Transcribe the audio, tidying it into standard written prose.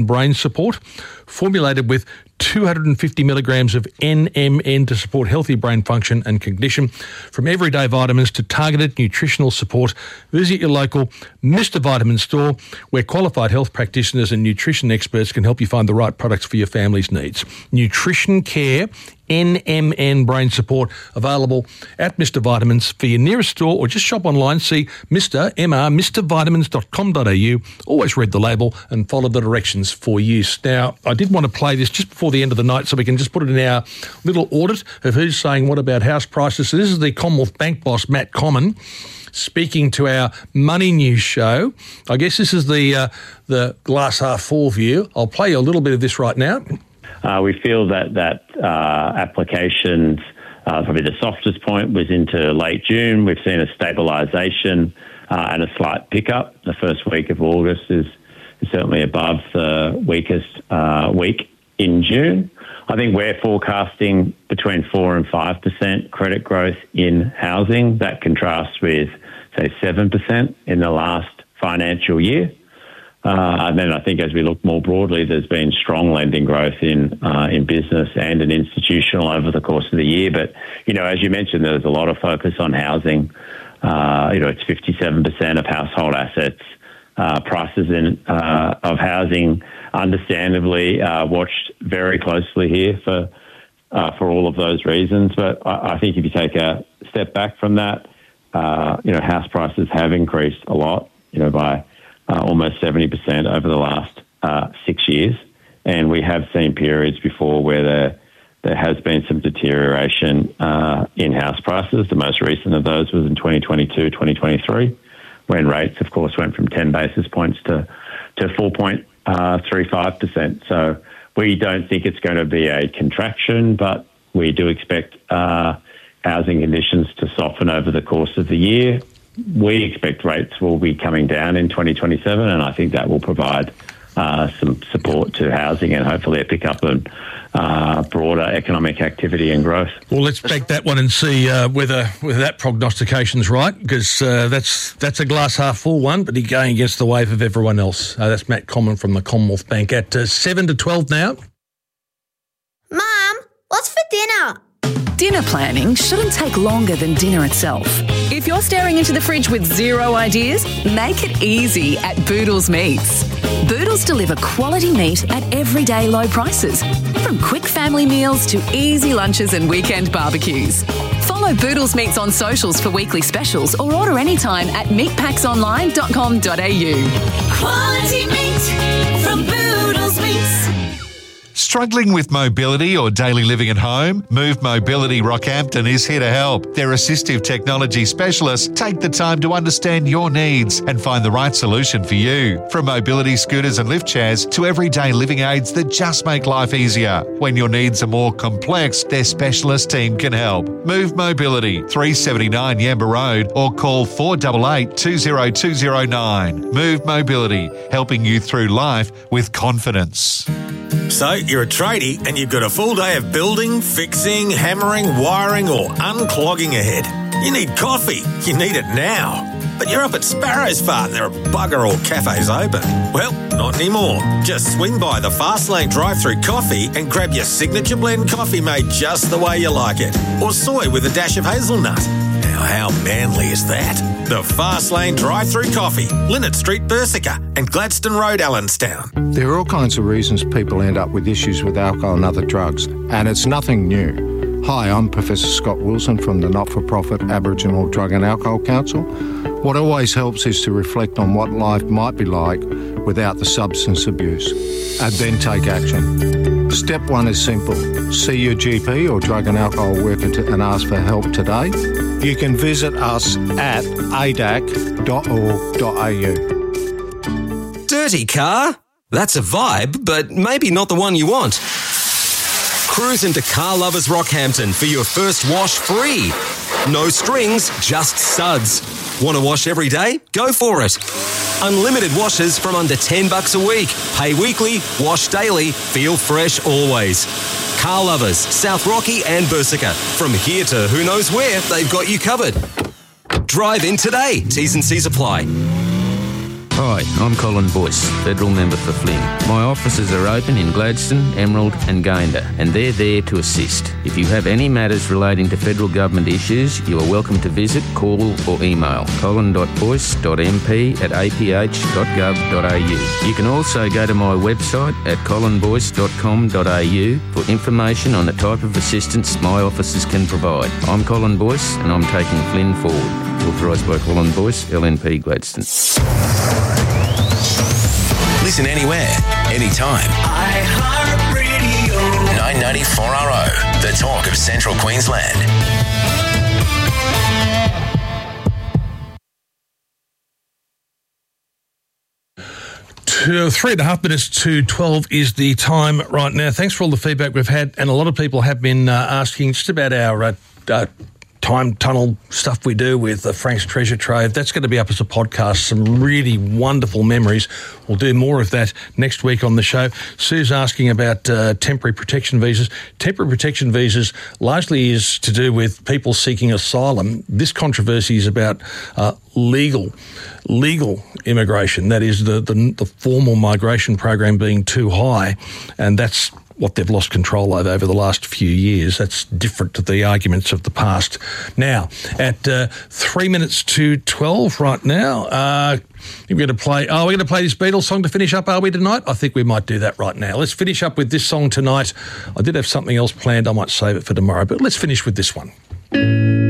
brain support, formulated with 250 milligrams of NMN to support healthy brain function and cognition. From everyday vitamins to targeted nutritional support, visit your local Mr. Vitamin store where qualified health practitioners and nutrition experts can help you find the right products for your family's needs. Nutrition Care NMN brain support available at Mr. Vitamins for your nearest store, or just shop online. See MrVitamins.com.au. Always read the label and follow the directions for use. Now, I did want to play this just before the end of the night so we can just put it in our little audit of who's saying what about house prices. So this is the Commonwealth Bank boss, Matt Comyn, speaking to our Money News show. I guess this is the glass half full view. I'll play you a little bit of this right now. We feel that applications, probably the softest point was into late June. We've seen a stabilisation and a slight pickup. The first week of August is certainly above the weakest week in June. I think we're forecasting between 4 and 5% credit growth in housing. That contrasts with, say, 7% in the last financial year. And then I think as we look more broadly, there's been strong lending growth in business and in institutional over the course of the year. But, as you mentioned, there's a lot of focus on housing. It's 57% of household assets. Prices of housing, understandably, watched very closely here for all of those reasons. But I think if you take a step back from that, house prices have increased a lot, by almost 70% over the last 6 years. And we have seen periods before where there has been some deterioration in house prices. The most recent of those was in 2022, 2023, when rates, of course, went from 10 basis points to 4.35%. So we don't think it's going to be a contraction, but we do expect housing conditions to soften over the course of the year. We expect rates will be coming down in 2027, and I think that will provide some support to housing and hopefully a pickup in broader economic activity and growth. Well, let's back that one and see whether that prognostication's right, because that's a glass half full one, but he's going against the wave of everyone else. That's Matt Comyn from the Commonwealth Bank at 7 to 12 now. Mum, what's for dinner? Dinner planning shouldn't take longer than dinner itself. If you're staring into the fridge with zero ideas, make it easy at Boodles Meats. Boodles deliver quality meat at everyday low prices, from quick family meals to easy lunches and weekend barbecues. Follow Boodles Meats on socials for weekly specials or order anytime at meatpacksonline.com.au. Quality meat from Boodles Meats. Struggling with mobility or daily living at home? Move Mobility Rockhampton is here to help. Their assistive technology specialists take the time to understand your needs and find the right solution for you. From mobility scooters and lift chairs to everyday living aids that just make life easier. When your needs are more complex, their specialist team can help. Move Mobility, 379 Yamba Road, or call 488 20209. Move Mobility, helping you through life with confidence. So, you're a tradie and you've got a full day of building, fixing, hammering, wiring or unclogging ahead. You need coffee. You need it now. But you're up at Sparrows Farm and there are bugger all cafes open. Well, not anymore. Just swing by the Fastlane drive-thru coffee and grab your signature blend coffee made just the way you like it. Or soy with a dash of hazelnut. Now, how manly is that? The Fastlane drive-thru coffee, Linnet Street, Bersica and Gladstone Road, Allenstown. There are all kinds of reasons people end up with issues with alcohol and other drugs, and it's nothing new. Hi, I'm Professor Scott Wilson from the not-for-profit Aboriginal Drug and Alcohol Council. What always helps is to reflect on what life might be like without the substance abuse, and then take action. Step one is simple. See your GP or drug and alcohol worker and ask for help today. You can visit us at adac.org.au. Dirty car? That's a vibe, but maybe not the one you want. Cruise into Car Lovers Rockhampton for your first wash free. No strings, just suds. Want to wash every day? Go for it. Unlimited washes from under $10 a week. Pay weekly, wash daily, feel fresh always. Car Lovers, South Rocky and Bersica. From here to who knows where, they've got you covered. Drive in today. T's and C's apply. Hi, I'm Colin Boyce, Federal Member for Flynn. My offices are open in Gladstone, Emerald and Gayndah, and they're there to assist. If you have any matters relating to federal government issues, you are welcome to visit, call or email colin.boyce.mp@aph.gov.au. You can also go to my website at colinboyce.com.au for information on the type of assistance my offices can provide. I'm Colin Boyce and I'm taking Flynn forward. Authorised by Colin Boyce, LNP Gladstone. Listen anywhere, anytime. iHeartRadio. 994RO, the talk of Central Queensland. To 3.5 minutes to 12 is the time right now. Thanks for all the feedback we've had, and a lot of people have been asking just about our time tunnel stuff we do with Frank's Treasure Trove. That's going to be up as a podcast, some really wonderful memories. We'll do more of that next week on the show. Sue's asking about temporary protection visas. Temporary protection visas largely is to do with people seeking asylum. This controversy is about legal immigration. That is the formal migration program being too high, and that's what they've lost control over the last few years. That's different to the arguments of the past. Now, at 3 minutes to 12 right now, we're going to play this Beatles song to finish up, are we, tonight? I think we might do that right now. Let's finish up with this song tonight. I did have something else planned. I might save it for tomorrow, but let's finish with this one.